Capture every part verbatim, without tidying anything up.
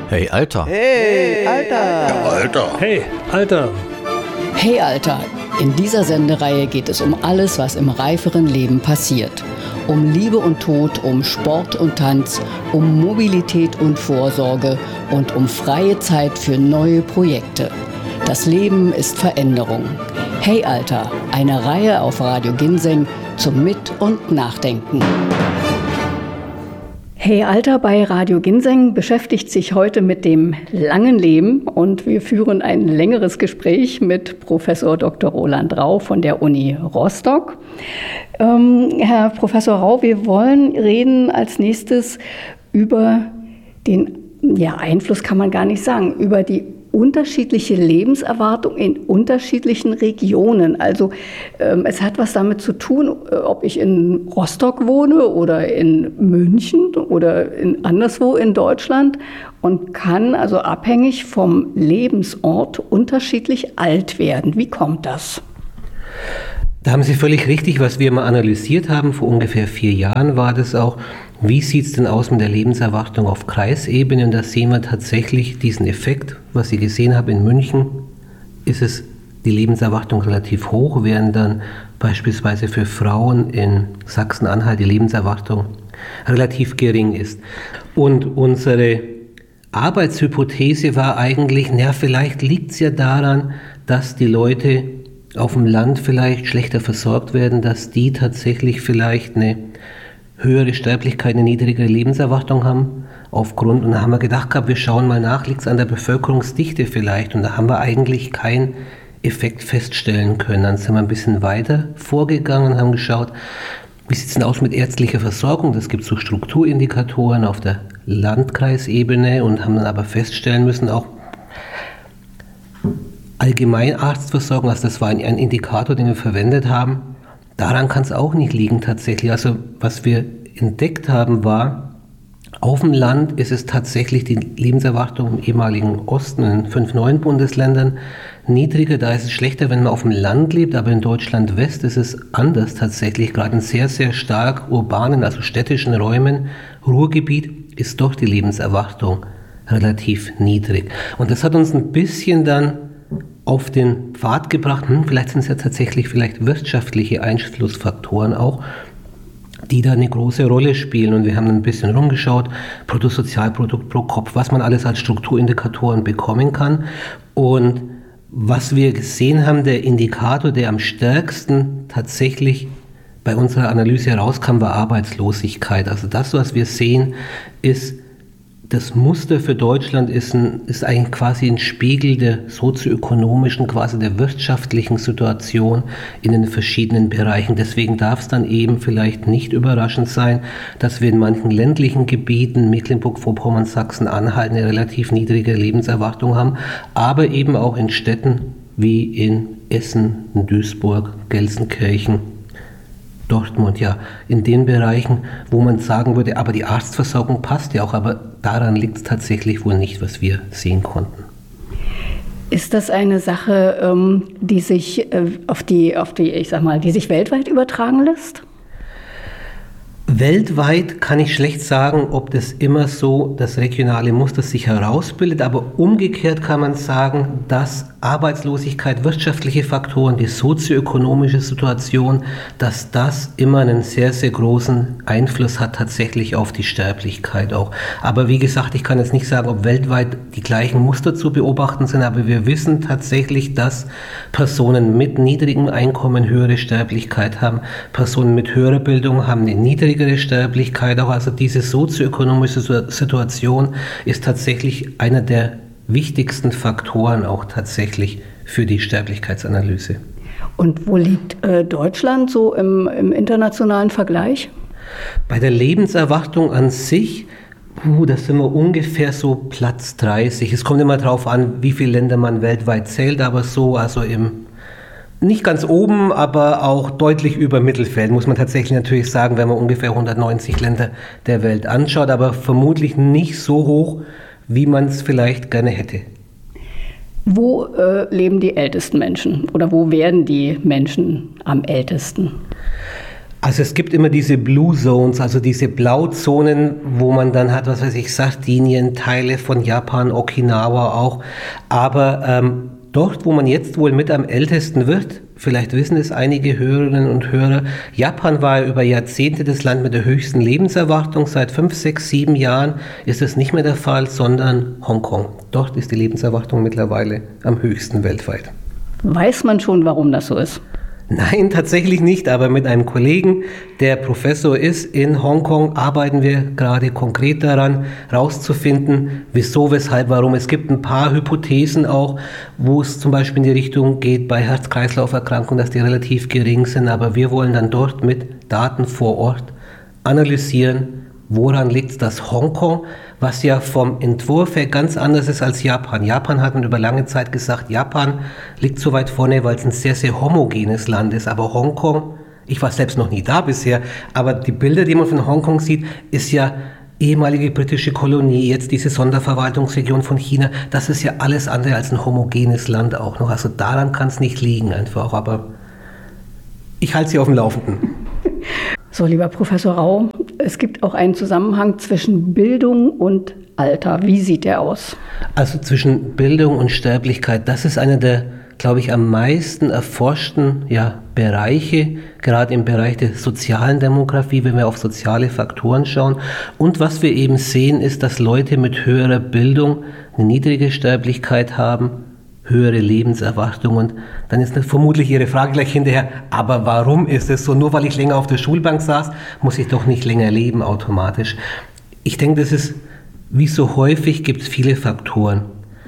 Hey Alter. Hey Alter. Ja, Alter. Hey Alter. Hey Alter. In dieser Sendereihe geht es um alles, was im reiferen Leben passiert. Um Liebe und Tod, um Sport und Tanz, um Mobilität und Vorsorge und um freie Zeit für neue Projekte. Das Leben ist Veränderung. Hey Alter, eine Reihe auf Radio Ginseng zum Mit- und Nachdenken. Hey Alter bei Radio Ginseng beschäftigt sich heute mit dem langen Leben und wir führen ein längeres Gespräch mit Professor Doktor Roland Rau von der Uni Rostock. Ähm, Herr Professor Rau, wir wollen reden als nächstes über den ja, Einfluss, kann man gar nicht sagen, über die unterschiedliche Lebenserwartung in unterschiedlichen Regionen. Also ähm, es hat was damit zu tun, ob ich in Rostock wohne oder in München oder in anderswo in Deutschland und kann also abhängig vom Lebensort unterschiedlich alt werden. Wie kommt das? Da haben Sie völlig richtig, was wir mal analysiert haben, vor ungefähr vier Jahren war das auch. Wie sieht es denn aus mit der Lebenserwartung auf Kreisebene? Und da sehen wir tatsächlich diesen Effekt, was Sie gesehen haben in München, ist es die Lebenserwartung relativ hoch, während dann beispielsweise für Frauen in Sachsen-Anhalt die Lebenserwartung relativ gering ist. Und unsere Arbeitshypothese war eigentlich, naja, vielleicht liegt es ja daran, dass die Leute auf dem Land vielleicht schlechter versorgt werden, dass die tatsächlich vielleicht eine höhere Sterblichkeit, eine niedrigere Lebenserwartung haben aufgrund, und da haben wir gedacht gehabt, wir schauen mal nach, liegt es an der Bevölkerungsdichte vielleicht, und da haben wir eigentlich keinen Effekt feststellen können. Dann sind wir ein bisschen weiter vorgegangen und haben geschaut, wie sieht es denn aus mit ärztlicher Versorgung, das gibt so Strukturindikatoren auf der Landkreisebene, und haben dann aber feststellen müssen, auch Allgemeinarztversorgung, also das war ein, ein Indikator, den wir verwendet haben, daran kann es auch nicht liegen tatsächlich. Also was wir entdeckt haben war, auf dem Land ist es tatsächlich die Lebenserwartung im ehemaligen Osten, in fünf neuen Bundesländern, niedriger. Da ist es schlechter, wenn man auf dem Land lebt, aber in Deutschland West ist es anders tatsächlich. Gerade in sehr, sehr stark urbanen, also städtischen Räumen, Ruhrgebiet, ist doch die Lebenserwartung relativ niedrig. Und das hat uns ein bisschen dann auf den Pfad gebracht, hm, vielleicht sind es ja tatsächlich vielleicht wirtschaftliche Einflussfaktoren auch, die da eine große Rolle spielen. Und wir haben ein bisschen rumgeschaut, Bruttosozialprodukt pro Kopf, was man alles als Strukturindikatoren bekommen kann. Und was wir gesehen haben, der Indikator, der am stärksten tatsächlich bei unserer Analyse herauskam, war Arbeitslosigkeit. Also das, was wir sehen, ist, das Muster für Deutschland ist, ein, ist eigentlich quasi ein Spiegel der sozioökonomischen, quasi der wirtschaftlichen Situation in den verschiedenen Bereichen. Deswegen darf es dann eben vielleicht nicht überraschend sein, dass wir in manchen ländlichen Gebieten, Mecklenburg-Vorpommern, Sachsen-Anhalt, eine relativ niedrige Lebenserwartung haben, aber eben auch in Städten wie in Essen, in Duisburg, Gelsenkirchen, Dortmund, ja, in den Bereichen, wo man sagen würde, aber die Arztversorgung passt ja auch, aber daran liegt es tatsächlich wohl nicht, was wir sehen konnten. Ist das eine Sache, die sich auf die, auf die, ich sag mal, die sich weltweit übertragen lässt? Weltweit kann ich schlecht sagen, ob das immer so das regionale Muster sich herausbildet, aber umgekehrt kann man sagen, dass Arbeitslosigkeit, wirtschaftliche Faktoren, die sozioökonomische Situation, dass das immer einen sehr, sehr großen Einfluss hat tatsächlich auf die Sterblichkeit auch. Aber wie gesagt, ich kann jetzt nicht sagen, ob weltweit die gleichen Muster zu beobachten sind, aber wir wissen tatsächlich, dass Personen mit niedrigem Einkommen höhere Sterblichkeit haben, Personen mit höherer Bildung haben eine niedrigere Sterblichkeit auch. Also diese sozioökonomische Situation ist tatsächlich einer der wichtigsten Faktoren auch tatsächlich für die Sterblichkeitsanalyse. Und wo liegt äh, Deutschland so im, im internationalen Vergleich? Bei der Lebenserwartung an sich, uh, da sind wir ungefähr so Platz dreißig. Es kommt immer darauf an, wie viele Länder man weltweit zählt, aber so, also im nicht ganz oben, aber auch deutlich über Mittelfeld, muss man tatsächlich natürlich sagen, wenn man ungefähr hundertneunzig Länder der Welt anschaut, aber vermutlich nicht so hoch, wie man es vielleicht gerne hätte. Wo äh, leben die ältesten Menschen oder wo werden die Menschen am ältesten? Also es gibt immer diese Blue Zones, also diese Blauzonen, wo man dann hat, was weiß ich, Sardinien, Teile von Japan, Okinawa auch. Aber ähm, dort, wo man jetzt wohl mit am ältesten wird, vielleicht wissen es einige Hörerinnen und Hörer, Japan war über Jahrzehnte das Land mit der höchsten Lebenserwartung. Seit fünf, sechs, sieben Jahren ist es nicht mehr der Fall, sondern Hongkong. Dort ist die Lebenserwartung mittlerweile am höchsten weltweit. Weiß man schon, warum das so ist? Nein, tatsächlich nicht, aber mit einem Kollegen, der Professor ist in Hongkong, arbeiten wir gerade konkret daran, rauszufinden, wieso, weshalb, warum. Es gibt ein paar Hypothesen auch, wo es zum Beispiel in die Richtung geht bei Herz-Kreislauf-Erkrankungen, dass die relativ gering sind, aber wir wollen dann dort mit Daten vor Ort analysieren, woran liegt es, dass Hongkong, was ja vom Entwurf her ganz anders ist als Japan. Japan hat man über lange Zeit gesagt, Japan liegt so weit vorne, weil es ein sehr, sehr homogenes Land ist. Aber Hongkong, ich war selbst noch nie da bisher, aber die Bilder, die man von Hongkong sieht, ist ja ehemalige britische Kolonie, jetzt diese Sonderverwaltungsregion von China. Das ist ja alles andere als ein homogenes Land auch noch. Also daran kann es nicht liegen einfach, aber ich halte Sie auf dem Laufenden. So, lieber Professor Rau, es gibt auch einen Zusammenhang zwischen Bildung und Alter. Wie sieht der aus? Also zwischen Bildung und Sterblichkeit, das ist einer der, glaube ich, am meisten erforschten ja, Bereiche, gerade im Bereich der sozialen Demografie, wenn wir auf soziale Faktoren schauen. Und was wir eben sehen, ist, dass Leute mit höherer Bildung eine niedrige Sterblichkeit haben, höhere Lebenserwartung. Und dann ist vermutlich Ihre Frage gleich hinterher, aber warum ist es so? Nur weil ich länger auf der Schulbank saß, muss ich doch nicht länger leben automatisch. Ich denke, das ist, wie so häufig, gibt es viele Faktoren.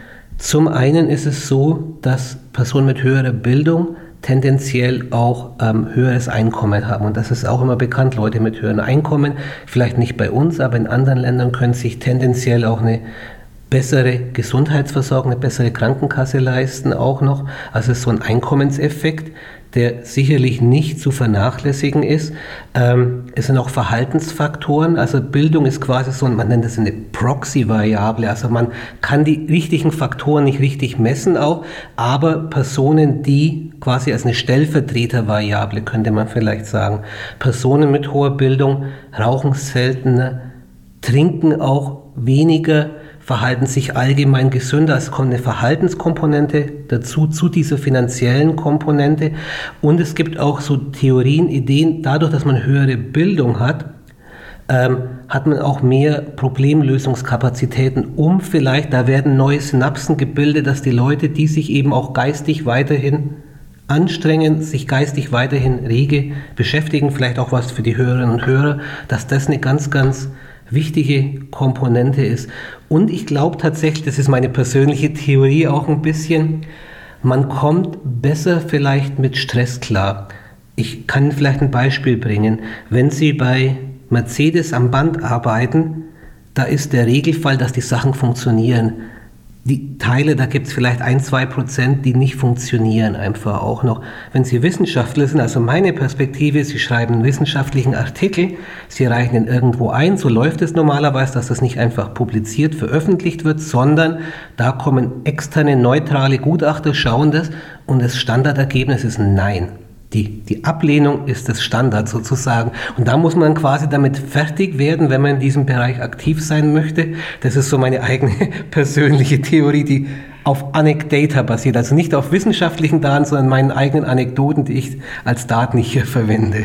Zum einen ist es so, dass Personen mit höherer Bildung tendenziell auch ähm, höheres Einkommen haben. Und das ist auch immer bekannt, Leute mit höheren Einkommen, vielleicht nicht bei uns, aber in anderen Ländern können sich tendenziell auch eine bessere Gesundheitsversorgung, eine bessere Krankenkasse leisten auch noch. Also es ist so ein Einkommenseffekt, der sicherlich nicht zu vernachlässigen ist. Ähm, es sind auch Verhaltensfaktoren, also Bildung ist quasi so, man nennt das eine Proxy-Variable, also man kann die richtigen Faktoren nicht richtig messen auch, aber Personen, die quasi als eine Stellvertretervariable, könnte man vielleicht sagen, Personen mit hoher Bildung rauchen seltener, trinken auch weniger, verhalten sich allgemein gesünder. Es kommt eine Verhaltenskomponente dazu, zu dieser finanziellen Komponente. Und es gibt auch so Theorien, Ideen, dadurch, dass man höhere Bildung hat, ähm, hat man auch mehr Problemlösungskapazitäten, um vielleicht, da werden neue Synapsen gebildet, dass die Leute, die sich eben auch geistig weiterhin anstrengen, sich geistig weiterhin rege beschäftigen, vielleicht auch was für die Hörerinnen und Hörer, dass das eine ganz, ganz wichtige Komponente ist. Und ich glaube tatsächlich, das ist meine persönliche Theorie auch ein bisschen, man kommt besser vielleicht mit Stress klar. Ich kann vielleicht ein Beispiel bringen. Wenn Sie bei Mercedes am Band arbeiten, da ist der Regelfall, dass die Sachen funktionieren. Die Teile, da gibt es vielleicht ein, zwei Prozent, die nicht funktionieren einfach auch noch. Wenn Sie Wissenschaftler sind, also meine Perspektive, Sie schreiben einen wissenschaftlichen Artikel, Sie reichen ihn irgendwo ein, so läuft es normalerweise, dass das nicht einfach publiziert, veröffentlicht wird, sondern da kommen externe, neutrale Gutachter, schauen das und das Standardergebnis ist Nein. Die, die Ablehnung ist das Standard sozusagen. Und da muss man quasi damit fertig werden, wenn man in diesem Bereich aktiv sein möchte. Das ist so meine eigene persönliche Theorie, die auf Anekdata basiert. Also nicht auf wissenschaftlichen Daten, sondern meinen eigenen Anekdoten, die ich als Daten hier verwende.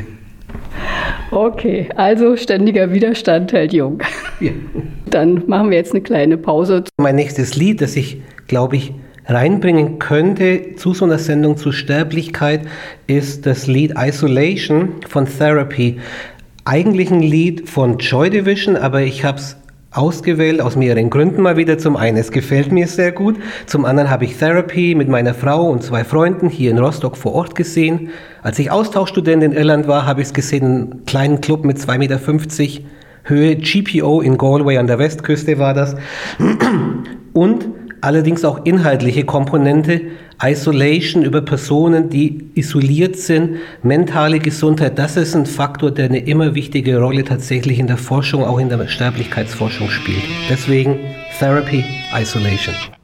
Okay, also ständiger Widerstand hält jung. Ja. Dann machen wir jetzt eine kleine Pause. Mein nächstes Lied, das ich, glaube ich, reinbringen könnte zu so einer Sendung zur Sterblichkeit, ist das Lied Isolation von Therapy. Eigentlich ein Lied von Joy Division, aber ich habe es ausgewählt aus mehreren Gründen mal wieder. Zum einen, es gefällt mir sehr gut. Zum anderen habe ich Therapy mit meiner Frau und zwei Freunden hier in Rostock vor Ort gesehen. Als ich Austauschstudent in Irland war, habe ich es gesehen, einen kleinen Club mit zwei Meter fünfzig Höhe, G P O in Galway an der Westküste war das. Und allerdings auch inhaltliche Komponente, Isolation über Personen, die isoliert sind, mentale Gesundheit, das ist ein Faktor, der eine immer wichtige Rolle tatsächlich in der Forschung, auch in der Sterblichkeitsforschung spielt. Deswegen Therapy, Isolation.